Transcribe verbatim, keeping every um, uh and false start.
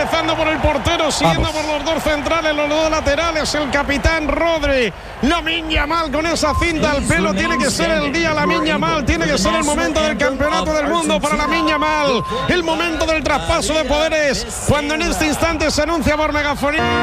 empezando por el portero, siguiendo Vamos. por los dos centrales, los dos laterales, el capitán Rodri. Lamine Yamal con esa cinta al pelo, tiene que ser el día Lamine Yamal, tiene que ser el momento del campeonato del mundo para Lamine Yamal, el momento del traspaso de poderes, cuando en este instante se anuncia por megafonía.